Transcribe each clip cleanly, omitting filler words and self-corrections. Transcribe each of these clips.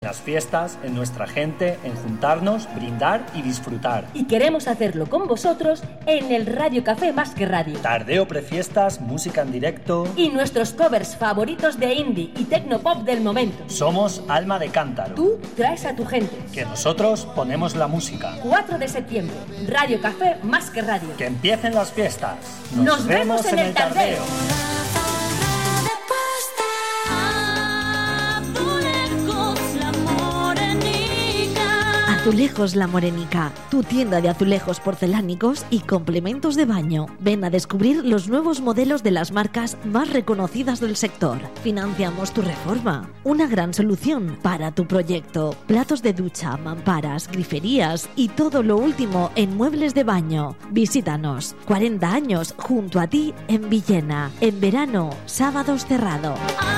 las fiestas, en nuestra gente, en juntarnos, brindar y disfrutar. Y queremos hacerlo con vosotros en el Radio Café Más que Radio. Tardeo prefiestas, música en directo... Y nuestros covers favoritos de indie y tecnopop del momento. Somos Alma de Cántaro. Tú traes a tu gente. Que nosotros ponemos la música. 4 de septiembre, Radio Café Más que Radio. Que empiecen las fiestas. Nos vemos en el Tardeo. Azulejos La Morenica, tu tienda de azulejos porcelánicos y complementos de baño. Ven a descubrir los nuevos modelos de las marcas más reconocidas del sector. Financiamos tu reforma. Una gran solución para tu proyecto. Platos de ducha, mamparas, griferías y todo lo último en muebles de baño. Visítanos. 40 años junto a ti en Villena. En verano, sábados cerrado.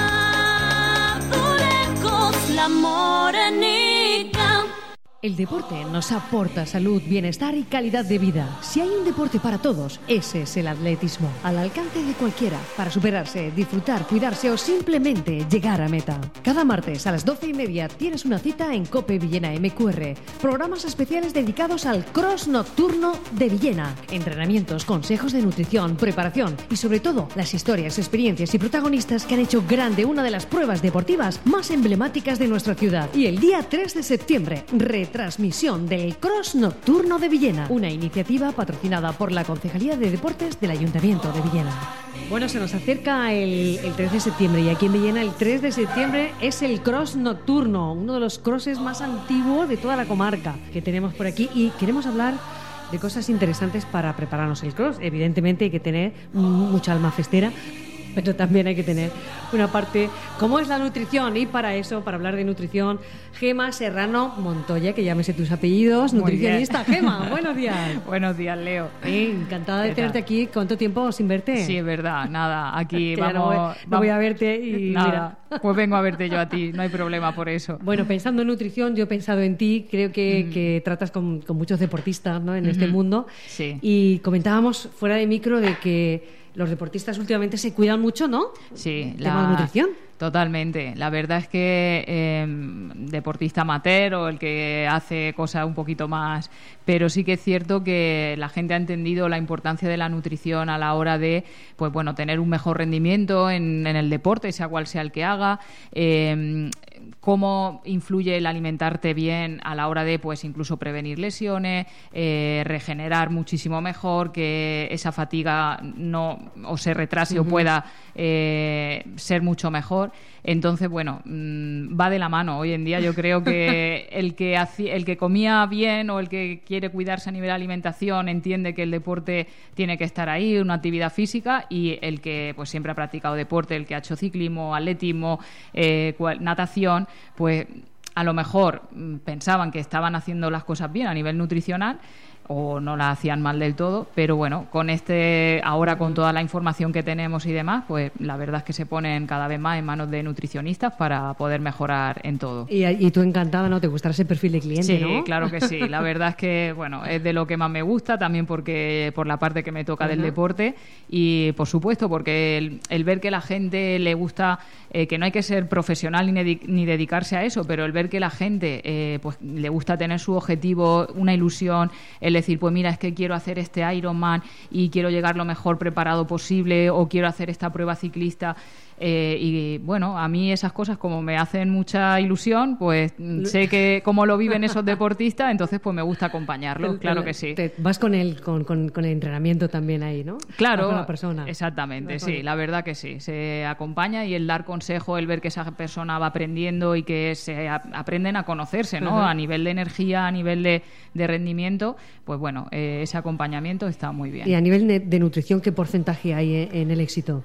Azulejos La Morenica. El deporte nos aporta salud, bienestar y calidad de vida. Si hay un deporte para todos, ese es el atletismo. Al alcance de cualquiera, para superarse, disfrutar, cuidarse o simplemente llegar a meta. Cada martes a las 12:30 tienes una cita en COPE Villena MQR. Programas especiales dedicados al cross nocturno de Villena. Entrenamientos, consejos de nutrición, preparación y sobre todo las historias, experiencias y protagonistas que han hecho grande una de las pruebas deportivas más emblemáticas de nuestra ciudad. Y el día 3 de septiembre, transmisión del Cross Nocturno de Villena, una iniciativa patrocinada por la Concejalía de Deportes del Ayuntamiento de Villena. Bueno, se nos acerca el 3 de septiembre y aquí en Villena el 3 de septiembre es el Cross Nocturno, uno de los crosses más antiguos de toda la comarca que tenemos por aquí y queremos hablar de cosas interesantes para prepararnos el cross. Evidentemente hay que tener mucha alma festera, pero también hay que tener una parte como es la nutrición y para eso, para hablar de nutrición, Gema Serrano Montoya, que ya me sé tus apellidos, nutricionista. Gema, buenos días. Buenos días, Leo. Encantada de tenerte aquí. ¿Cuánto tiempo sin verte? Sí, es verdad, nada, aquí vamos... No voy a verte y nada, mira. Pues vengo a verte yo a ti, no hay problema por eso. Bueno, pensando en nutrición, yo he pensado en ti, creo que tratas con muchos deportistas, ¿no?, en este mundo. Sí. Y comentábamos fuera de micro de que los deportistas últimamente se cuidan mucho, ¿no? Sí. ¿Tema de nutrición? Totalmente. La verdad es que deportista amateur o el que hace cosas un poquito más... Pero sí que es cierto que la gente ha entendido la importancia de la nutrición a la hora de, pues bueno, tener un mejor rendimiento en el deporte, sea cual sea el que haga. Cómo influye el alimentarte bien a la hora de, pues, incluso prevenir lesiones, regenerar muchísimo mejor, que esa fatiga no o se retrase o pueda ser mucho mejor. Entonces, bueno, va de la mano. Hoy en día yo creo que el que comía bien o el que quiere cuidarse a nivel de alimentación entiende que el deporte tiene que estar ahí, una actividad física, y el que pues siempre ha practicado deporte, el que ha hecho ciclismo, atletismo, natación, pues a lo mejor pensaban que estaban haciendo las cosas bien a nivel nutricional o no la hacían mal del todo, pero bueno, ahora con toda la información que tenemos y demás, pues la verdad es que se ponen cada vez más en manos de nutricionistas para poder mejorar en todo. Y tú encantada, ¿no? Te gustará ese perfil de cliente, sí, ¿no? Sí, claro que sí. La verdad es que, bueno, es de lo que más me gusta, también porque por la parte que me toca del deporte y, por supuesto, porque el ver que la gente le gusta, que no hay que ser profesional ni dedicarse a eso, pero el ver que la gente pues le gusta tener su objetivo, una ilusión, el decir, pues mira, es que quiero hacer este Ironman y quiero llegar lo mejor preparado posible o quiero hacer esta prueba ciclista. Y bueno, a mí esas cosas como me hacen mucha ilusión, pues sé que cómo lo viven esos deportistas, entonces pues me gusta acompañarlos, claro que sí. Vas con el entrenamiento también ahí, ¿no? Claro, con la persona. Exactamente, sí, la verdad que sí. Se acompaña y el dar consejo, el ver que esa persona va aprendiendo y que se aprenden a conocerse, ¿no? A nivel de energía, a nivel de rendimiento, pues bueno, ese acompañamiento está muy bien. Y a nivel de nutrición, ¿qué porcentaje hay en el éxito?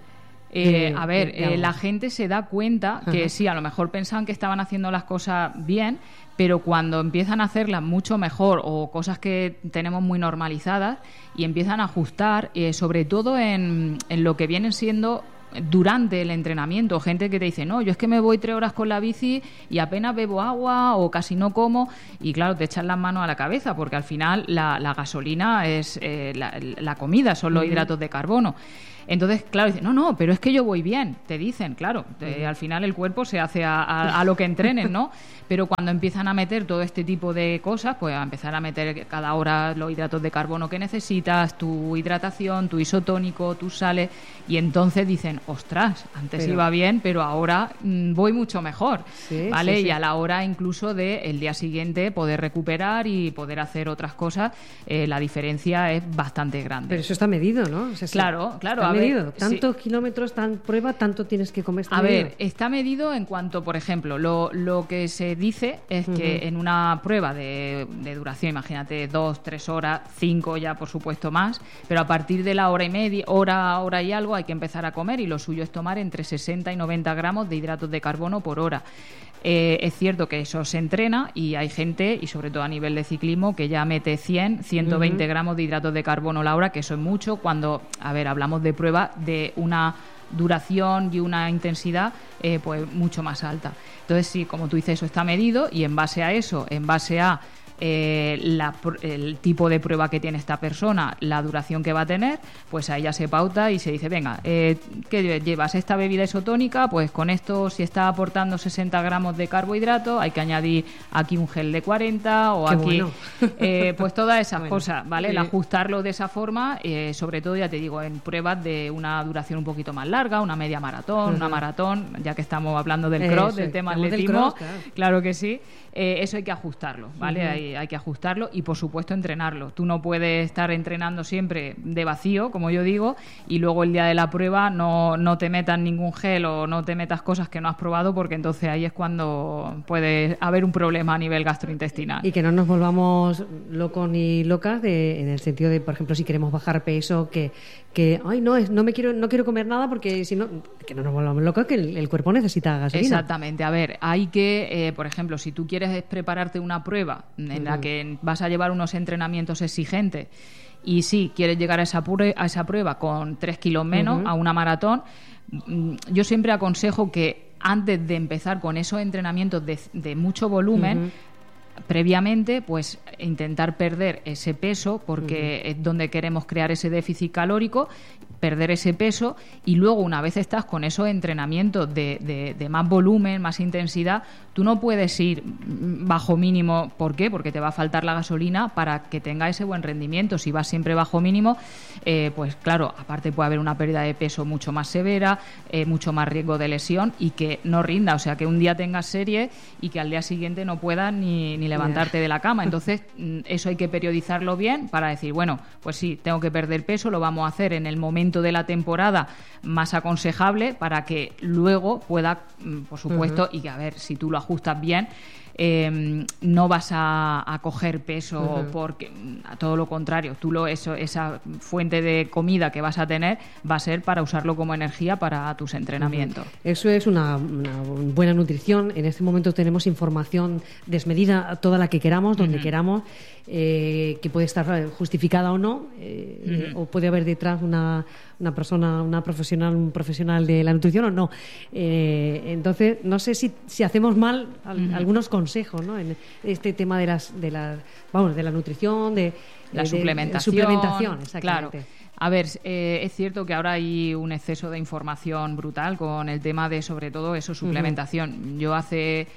La gente se da cuenta que sí, a lo mejor pensaban que estaban haciendo las cosas bien, pero cuando empiezan a hacerlas mucho mejor o cosas que tenemos muy normalizadas y empiezan a ajustar, sobre todo en lo que vienen siendo durante el entrenamiento, gente que te dice, no, yo es que me voy 3 horas con la bici y apenas bebo agua o casi no como, y claro, te echan las manos a la cabeza porque al final la gasolina es la comida, son los hidratos de carbono. Entonces, claro, dicen, no, pero es que yo voy bien, te dicen, claro, al final el cuerpo se hace a lo que entrenen, ¿no? Pero cuando empiezan a meter todo este tipo de cosas, pues a empezar a meter cada hora los hidratos de carbono que necesitas, tu hidratación, tu isotónico, tus sales, y entonces dicen, ostras, antes iba bien, pero ahora voy mucho mejor, ¿vale? Y a la hora incluso de el día siguiente poder recuperar y poder hacer otras cosas, la diferencia es bastante grande. Pero eso está medido, ¿no? O sea, claro. Está medido. Tantos kilómetros, prueba, tanto tienes que comer. A ver, está medido en cuanto, por ejemplo, lo que se dice es que en una prueba de duración, imagínate 2, 3 horas, 5 ya por supuesto más, pero a partir de la hora y media, hora y algo hay que empezar a comer, y lo suyo es tomar entre 60 y 90 gramos de hidratos de carbono por hora. Es cierto que eso se entrena y hay gente, y sobre todo a nivel de ciclismo, que ya mete 120 gramos de hidratos de carbono la hora, que eso es mucho cuando, hablamos de prueba de una duración y una intensidad pues mucho más alta. Entonces sí, como tú dices, eso está medido, y en base a eso, en base a el tipo de prueba que tiene esta persona, la duración que va a tener, pues a ella se pauta y se dice, venga, ¿qué llevas? Esta bebida isotónica, pues con esto, si está aportando 60 gramos de carbohidrato, hay que añadir aquí un gel de 40 o Qué aquí, bueno. pues todas esas cosas, ¿vale? El ajustarlo de esa forma, sobre todo, ya te digo, en pruebas de una duración un poquito más larga, una media maratón, una maratón, ya que estamos hablando del cross, del tema atletismo, claro que sí. Eso hay que ajustarlo, ¿vale? Hay que ajustarlo y, por supuesto, entrenarlo. Tú no puedes estar entrenando siempre de vacío, como yo digo, y luego el día de la prueba no te metas ningún gel o no te metas cosas que no has probado, porque entonces ahí es cuando puede haber un problema a nivel gastrointestinal. Y que no nos volvamos locos ni locas en el sentido de, por ejemplo, si queremos bajar peso, que ay, no quiero comer nada, porque si no, que no nos volvamos locos, que el cuerpo necesita gasolina. Exactamente. A ver, hay que, por ejemplo, si tú quieres prepararte una prueba en la que vas a llevar unos entrenamientos exigentes, y sí, quieres llegar a esa prueba con 3 kilos menos, a una maratón, yo siempre aconsejo que antes de empezar con esos entrenamientos de mucho volumen, previamente, pues intentar perder ese peso, porque es donde queremos crear ese déficit calórico, perder ese peso, y luego, una vez estás con esos entrenamientos de más volumen, más intensidad, tú no puedes ir bajo mínimo. ¿Por qué? Porque te va a faltar la gasolina para que tenga ese buen rendimiento. Si vas siempre bajo mínimo, pues claro, aparte puede haber una pérdida de peso mucho más severa, mucho más riesgo de lesión, y que no rinda, o sea, que un día tengas serie y que al día siguiente no puedas ni levantarte de la cama. Entonces, eso hay que periodizarlo bien para decir, bueno, pues sí, tengo que perder peso, lo vamos a hacer en el momento de la temporada más aconsejable, para que luego pueda, por supuesto, y que, a ver, si tú lo ajustas bien, no vas a coger peso, porque a todo lo contrario, esa fuente de comida que vas a tener va a ser para usarlo como energía para tus entrenamientos. Eso es una buena nutrición. En este momento tenemos información desmedida, toda la que queramos, donde queramos, que puede estar justificada o no, o puede haber detrás una persona, un profesional de la nutrición o no. Entonces, no sé si hacemos mal algunos consejos, ¿no? En este tema de la nutrición, de la suplementación, exactamente. Claro. A ver, es cierto que ahora hay un exceso de información brutal con el tema de, sobre todo, eso, suplementación. Yo hace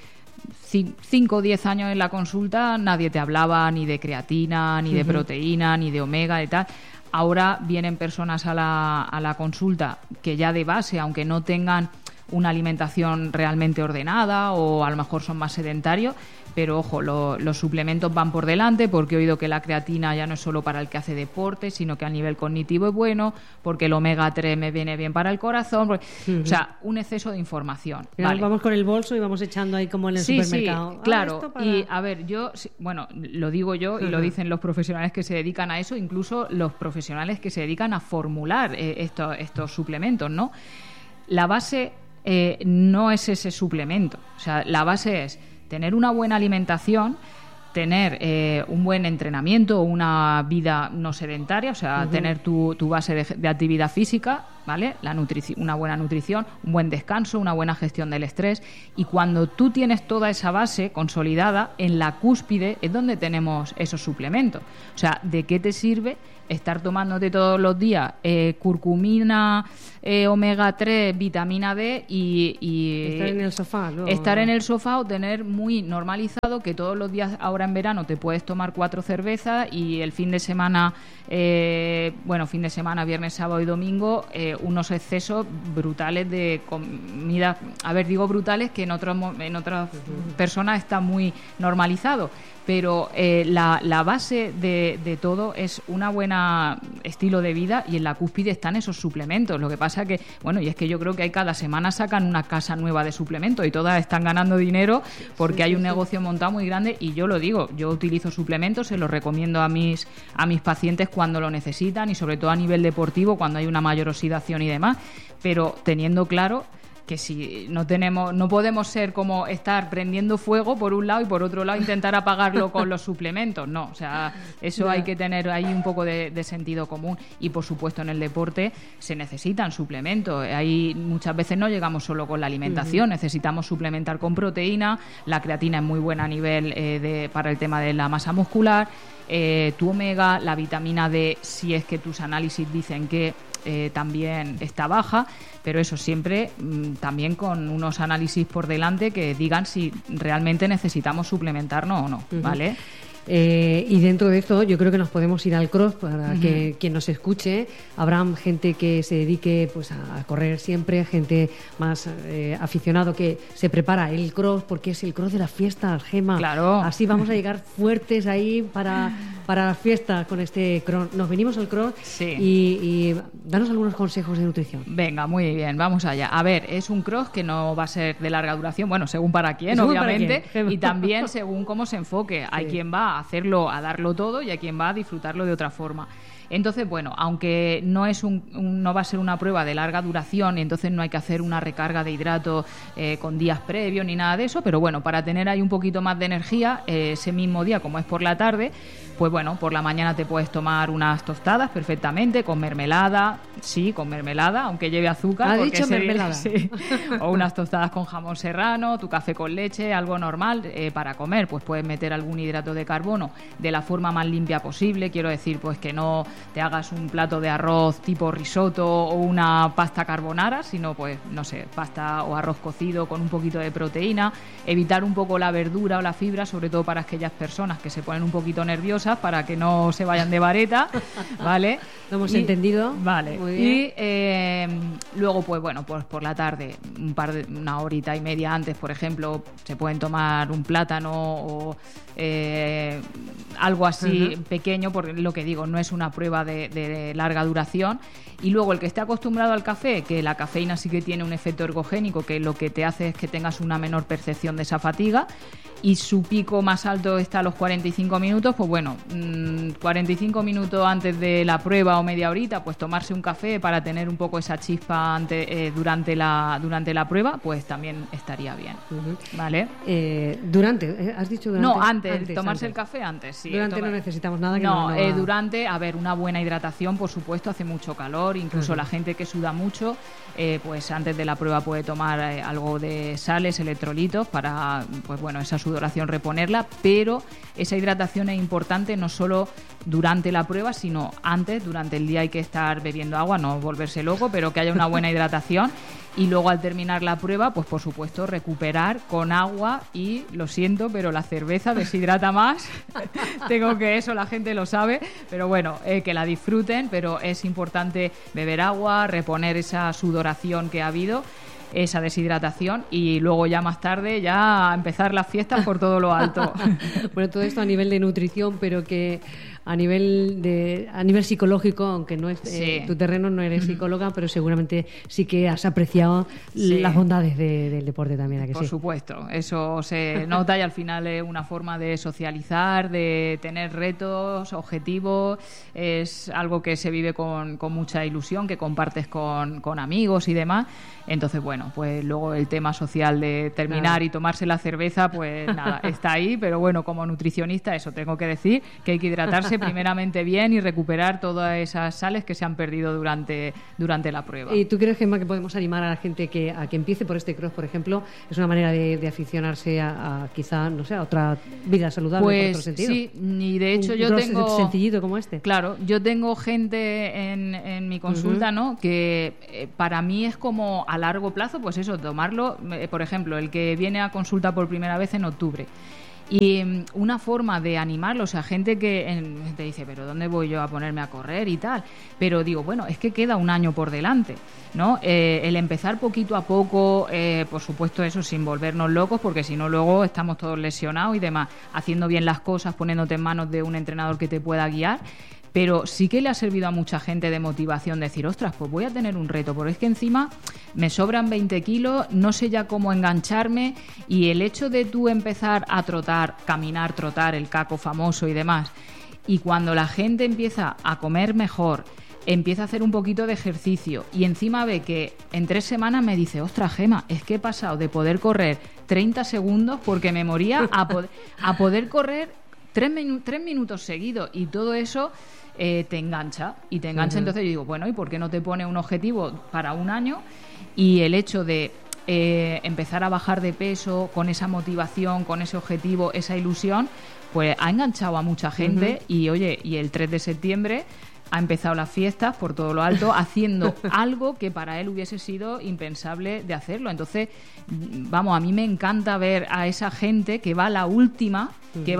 5 o 10 años en la consulta nadie te hablaba ni de creatina, ni de proteína, ni de omega y tal. Ahora vienen personas a la consulta que ya de base, aunque no tengan una alimentación realmente ordenada, o a lo mejor son más sedentarios, pero ojo, los suplementos van por delante, porque he oído que la creatina ya no es solo para el que hace deporte, sino que a nivel cognitivo es bueno, porque el omega 3 me viene bien para el corazón, o sea, un exceso de información. Vale. Vamos con el bolso y vamos echando ahí como en el supermercado. Sí, claro. Y a ver, lo digo yo y lo dicen los profesionales que se dedican a eso, incluso los profesionales que se dedican a formular estos suplementos, ¿no? La base no es ese suplemento, o sea, la base es tener una buena alimentación, tener un buen entrenamiento o una vida no sedentaria, o sea, tener tu base de actividad física, ¿vale? Una buena nutrición, un buen descanso, una buena gestión del estrés. Y cuando tú tienes toda esa base consolidada, en la cúspide es donde tenemos esos suplementos. O sea, ¿de qué te sirve estar tomándote todos los días curcumina, omega 3, vitamina D y estar en el sofá, ¿no? Estar en el sofá o tener muy normalizado que todos los días ahora en verano te puedes tomar 4 cervezas y el fin de semana, viernes, sábado y domingo, unos excesos brutales de comida. A ver, digo brutales que en otras personas está muy normalizado. Pero la base de todo es una buena estilo de vida y en la cúspide están esos suplementos. Lo que pasa que, y es que yo creo que cada semana sacan una casa nueva de suplementos y todas están ganando dinero porque hay un negocio montado muy grande y yo lo digo, yo utilizo suplementos, se los recomiendo a mis pacientes cuando lo necesitan y sobre todo a nivel deportivo cuando hay una mayor oxidación y demás, pero teniendo claro que si no podemos ser como estar prendiendo fuego por un lado y por otro lado intentar apagarlo con los suplementos, no, o sea, eso hay que tener ahí un poco de sentido común y por supuesto en el deporte se necesitan suplementos, ahí muchas veces no llegamos solo con la alimentación, necesitamos suplementar con proteína, la creatina es muy buena a nivel para el tema de la masa muscular, tu omega, la vitamina D, si es que tus análisis dicen que también está baja, pero eso siempre también con unos análisis por delante que digan si realmente necesitamos suplementarnos o no, ¿vale? Y dentro de esto yo creo que nos podemos ir al cross para que quien nos escuche. Habrá gente que se dedique pues a correr siempre, gente más aficionado que se prepara el cross porque es el cross de las fiestas, Gema. Claro. Así vamos a llegar fuertes ahí para las fiestas con este cross. Nos venimos al cross y danos algunos consejos de nutrición. Venga, muy bien, vamos allá. A ver, es un cross que no va a ser de larga duración, bueno, según para quién, obviamente, y también según cómo se enfoque. Hay quien va a hacerlo, a darlo todo y hay quien va a disfrutarlo de otra forma. Entonces, aunque no va a ser una prueba de larga duración y entonces no hay que hacer una recarga de hidratos con días previos ni nada de eso, pero para tener ahí un poquito más de energía ese mismo día, como es por la tarde, pues por la mañana te puedes tomar unas tostadas perfectamente con mermelada, aunque lleve azúcar. Ha dicho mermelada. Sí. O unas tostadas con jamón serrano, tu café con leche, algo normal para comer. Pues puedes meter algún hidrato de carbono de la forma más limpia posible. Quiero decir, pues que no te hagas un plato de arroz tipo risotto o una pasta carbonara, sino pasta o arroz cocido con un poquito de proteína. Evitar un poco la verdura o la fibra, sobre todo para aquellas personas que se ponen un poquito nerviosas, para que no se vayan de vareta, ¿vale? Lo hemos entendido. Vale. Muy bien. Y luego, pues por la tarde, una horita y media antes, por ejemplo, se pueden tomar un plátano o algo así pequeño, porque lo que digo, no es una prueba de larga duración. Y luego el que esté acostumbrado al café, que la cafeína sí que tiene un efecto ergogénico, que lo que te hace es que tengas una menor percepción de esa fatiga, y su pico más alto está a los 45 minutos, 45 minutos antes de la prueba o media horita, pues tomarse un café para tener un poco esa chispa durante la prueba, pues también estaría bien, ¿vale? ¿Has dicho durante? No, antes tomarse el café antes, sí. Durante no necesitamos nada. Durante, una buena hidratación, por supuesto, hace mucho calor, incluso la gente que suda mucho, pues antes de la prueba puede tomar algo de sales, electrolitos, para, esa sudoración reponerla, pero esa hidratación es importante no solo durante la prueba, sino antes, durante el día hay que estar bebiendo agua, no volverse loco, pero que haya una buena hidratación. Y luego al terminar la prueba, pues por supuesto recuperar con agua y, lo siento, pero la cerveza deshidrata más. Eso la gente lo sabe, pero que la disfruten, pero es importante beber agua, reponer esa sudoración que ha habido, esa deshidratación, y luego ya más tarde ya empezar las fiestas por todo lo alto. Todo esto a nivel de nutrición, pero que a nivel psicológico, aunque no es tu terreno, no eres psicóloga, pero seguramente sí que has apreciado las bondades del deporte también. ¿A que por supuesto, eso se nota y al final es una forma de socializar, de tener retos, objetivos, es algo que se vive con mucha ilusión, que compartes con amigos y demás. Entonces, pues luego el tema social de terminar y tomarse la cerveza, pues nada, está ahí, pero como nutricionista, eso tengo que decir, que hay que hidratarse alimentarse primeramente bien y recuperar todas esas sales que se han perdido durante la prueba. ¿Y tú crees, Gemma, que podemos animar a la gente a que empiece por este cross, por ejemplo? ¿Es una manera de aficionarse a quizá, no sé, a otra vida saludable por otro sentido? Sí, y de hecho yo cross tengo... sencillito como este. Claro, yo tengo gente en mi consulta, ¿no?, que para mí es como a largo plazo, pues eso, tomarlo, por ejemplo, el que viene a consulta por primera vez en octubre. Y una forma de animarlo, o sea, gente que te dice, pero ¿dónde voy yo a ponerme a correr y tal? Pero digo, bueno, es que queda un año por delante, ¿no? El empezar poquito a poco, por supuesto eso sin volvernos locos, porque si no luego estamos todos lesionados y demás, haciendo bien las cosas, poniéndote en manos de un entrenador que te pueda guiar. Pero sí que le ha servido a mucha gente de motivación decir, ostras, pues voy a tener un reto, porque es que encima me sobran 20 kilos, no sé ya cómo engancharme, y el hecho de tú empezar a trotar, caminar, trotar, el caco famoso y demás, y cuando la gente empieza a comer mejor, empieza a hacer un poquito de ejercicio y encima ve que en 3 semanas me dice, ostras, Gema, es que he pasado de poder correr 30 segundos porque me moría a poder correr 3 minutos seguidos, y todo eso te engancha. Entonces yo digo, bueno, ¿y por qué no te pone un objetivo para un año? Y el hecho de empezar a bajar de peso con esa motivación, con ese objetivo, esa ilusión, pues ha enganchado a mucha gente. Y oye, y el 3 de septiembre ha empezado las fiestas por todo lo alto haciendo algo que para él hubiese sido impensable de hacerlo. Entonces, vamos, a mí me encanta ver a esa gente que va a la última,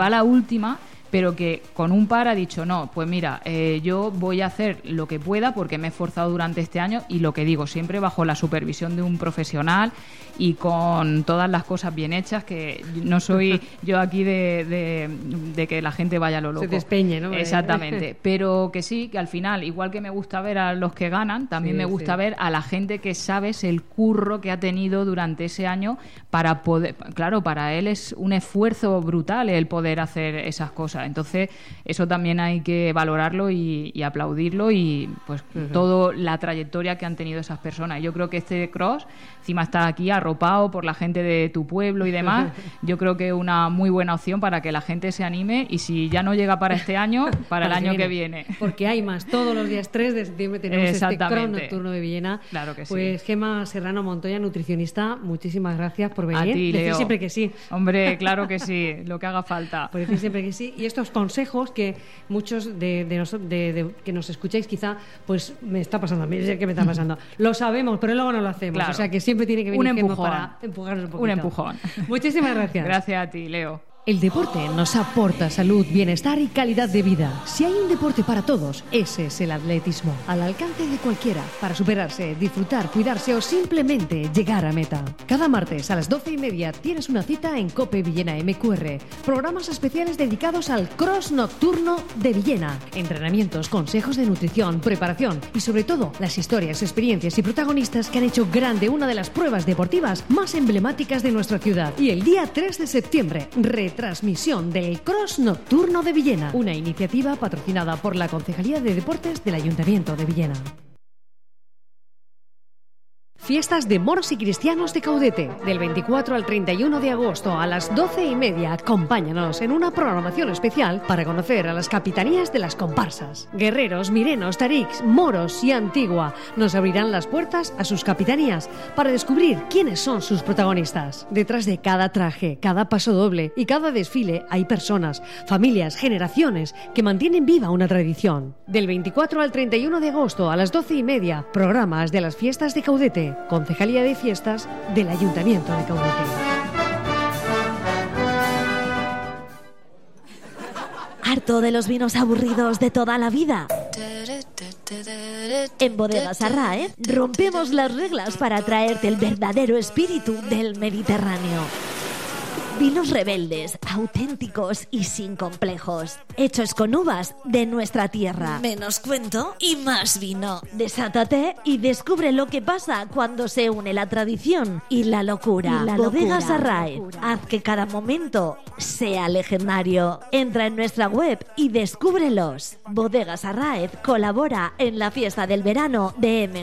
pero que con un par ha dicho, no, pues mira, yo voy a hacer lo que pueda porque me he esforzado durante este año, y lo que digo, siempre bajo la supervisión de un profesional y con todas las cosas bien hechas, que no soy yo aquí de que la gente vaya a lo loco. Se despeñe, ¿no? Exactamente, pero que sí, que al final, igual que me gusta ver a los que ganan, también me gusta ver a la gente que sabes el curro que ha tenido durante ese año para poder, claro, para él es un esfuerzo brutal el poder hacer esas cosas. Entonces, eso también hay que valorarlo y aplaudirlo, y pues toda la trayectoria que han tenido esas personas. Yo creo que este cross, encima está aquí arropado por la gente de tu pueblo y demás, yo creo que es una muy buena opción para que la gente se anime, y si ya no llega para este año, para el año que viene. Porque hay más, todos los días 3 de septiembre tenemos este cross nocturno de Villena. Claro que sí. Pues Gemma Serrano Montoya, nutricionista, muchísimas gracias por venir. A ti, Decir Leo. siempre que sí. Hombre, claro que sí, lo que haga falta. Por decir siempre que sí. Y estos consejos que muchos de que nos escucháis quizá, pues me está pasando a mí, sé que me está pasando. Lo sabemos, pero luego no lo hacemos. Claro. O sea que siempre tiene que venir Gemma para empujarnos un poquito. Un empujón. Muchísimas gracias. Gracias a ti, Leo. El deporte nos aporta salud, bienestar y calidad de vida. Si hay un deporte para todos, ese es el atletismo. Al alcance de cualquiera, para superarse, disfrutar, cuidarse o simplemente llegar a meta. Cada martes a las 12:30 tienes una cita en COPE Villena MQR. Programas especiales dedicados al cross nocturno de Villena. Entrenamientos, consejos de nutrición, preparación y sobre todo las historias, experiencias y protagonistas que han hecho grande una de las pruebas deportivas más emblemáticas de nuestra ciudad. Y el día 3 de septiembre, retransmisión del Cross Nocturno de Villena, una iniciativa patrocinada por la Concejalía de Deportes del Ayuntamiento de Villena. Fiestas de moros y cristianos de Caudete, del 24 al 31 de agosto a las 12:30. Acompáñanos en una programación especial para conocer a las capitanías de las comparsas. Guerreros, mirenos, tarics, moros y Antigua nos abrirán las puertas a sus capitanías para descubrir quiénes son sus protagonistas. Detrás de cada traje, cada paso doble y cada desfile hay personas, familias, generaciones que mantienen viva una tradición. Del 24 al 31 de agosto a las 12:30, programas de las fiestas de Caudete. Concejalía de Fiestas del Ayuntamiento de Caudete. ¿Harto de los vinos aburridos de toda la vida? En Bodegas Arraez rompemos las reglas para traerte el verdadero espíritu del Mediterráneo. Vinos rebeldes, auténticos y sin complejos. Hechos con uvas de nuestra tierra. Menos cuento y más vino. Desátate y descubre lo que pasa cuando se une la tradición y la locura. Bodegas Arraez. Haz que cada momento sea legendario. Entra en nuestra web y descúbrelos. Bodegas Arraez colabora en la fiesta del verano de M.